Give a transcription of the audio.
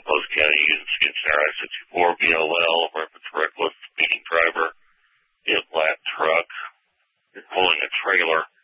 Post County using Skinner I-64 BLL, reference reckless speeding driver, in a black truck. You're pulling a trailer.